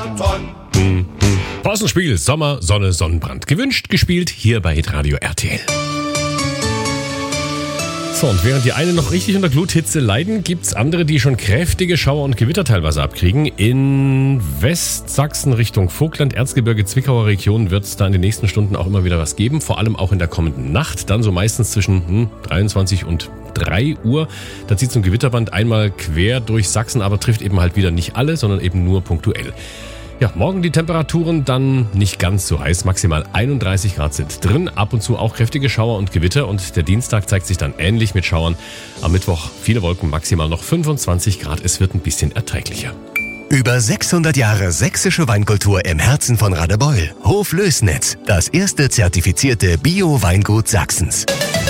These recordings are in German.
Marathon. Pausenspiel, Sommer, Sonne, Sonnenbrand. Gewünscht, gespielt hier bei Hitradio RTL. So, und während die einen noch richtig unter Gluthitze leiden, gibt's andere, die schon kräftige Schauer und Gewitter teilweise abkriegen. In Westsachsen Richtung Vogtland, Erzgebirge, Zwickauer Region wird es da in den nächsten Stunden auch immer wieder was geben. Vor allem auch in der kommenden Nacht. Dann so meistens zwischen 23 und 3 Uhr. Da zieht so ein Gewitterband einmal quer durch Sachsen, aber trifft eben halt wieder nicht alle, sondern eben nur punktuell. Ja, morgen die Temperaturen dann nicht ganz so heiß. Maximal 31 Grad sind drin. Ab und zu auch kräftige Schauer und Gewitter. Und der Dienstag zeigt sich dann ähnlich mit Schauern. Am Mittwoch viele Wolken, maximal noch 25 Grad. Es wird ein bisschen erträglicher. Über 600 Jahre sächsische Weinkultur im Herzen von Radebeul. Hof Lößnitz, das erste zertifizierte Bio-Weingut Sachsens.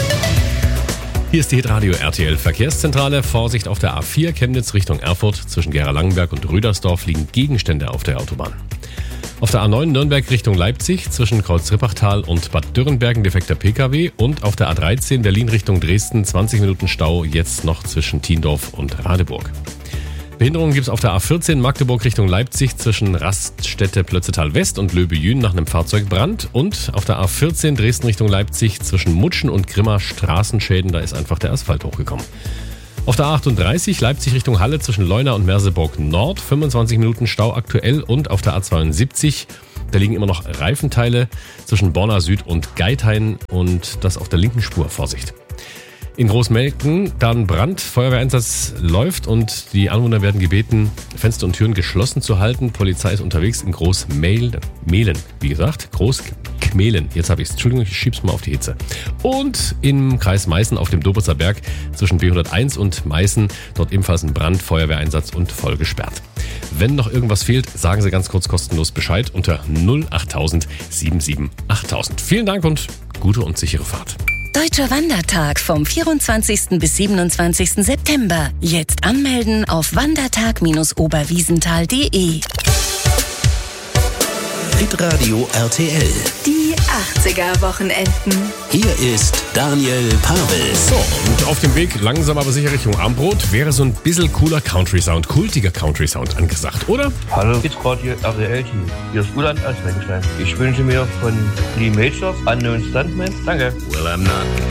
Hier ist die Hitradio RTL Verkehrszentrale. Vorsicht auf der A4 Chemnitz Richtung Erfurt. Zwischen Gera-Langenberg und Rüdersdorf liegen Gegenstände auf der Autobahn. Auf der A9 Nürnberg Richtung Leipzig zwischen Kreuz-Rippachtal und Bad Dürrenberg ein defekter PKW. Und auf der A13 Berlin Richtung Dresden 20 Minuten Stau, jetzt noch zwischen Tiendorf und Radeburg. Behinderungen gibt es auf der A14 Magdeburg Richtung Leipzig zwischen Raststätte Plötzetal West und Löbejün nach einem Fahrzeugbrand. Und auf der A14 Dresden Richtung Leipzig zwischen Mutschen und Grimma Straßenschäden, da ist einfach der Asphalt hochgekommen. Auf der A38 Leipzig Richtung Halle zwischen Leuna und Merseburg Nord 25 Minuten Stau aktuell. Und auf der A72, da liegen immer noch Reifenteile zwischen Borna Süd und Geithain und das auf der linken Spur. Vorsicht. In Großmelken, dann Brand, Feuerwehreinsatz läuft und die Anwohner werden gebeten, Fenster und Türen geschlossen zu halten. Polizei ist unterwegs in Großmehlen, wie gesagt, Großkmehlen. Jetzt habe ich es, Entschuldigung, ich schieb's mal auf die Hitze. Und im Kreis Meißen auf dem Dobitzer Berg zwischen B101 und Meißen, dort ebenfalls ein Brand, Feuerwehreinsatz und voll gesperrt. Wenn noch irgendwas fehlt, sagen Sie ganz kurz kostenlos Bescheid unter 08000 77 8000. Vielen Dank und gute und sichere Fahrt. Deutscher Wandertag vom 24. bis 27. September. Jetzt anmelden auf wandertag-oberwiesenthal.de. Hitradio RTL. Die 80er-Wochenenden. Hier ist Daniel Pavel. So, und auf dem Weg langsam aber sicher Richtung Armbrot wäre so ein bisschen cooler Country-Sound, kultiger Country-Sound angesagt, oder? Hallo, Hitradio RTL-Team. Hier ist Uland aus Mengenstein. Ich wünsche mir von Lee Majors Unknown Stuntman. Danke. Well, I'm not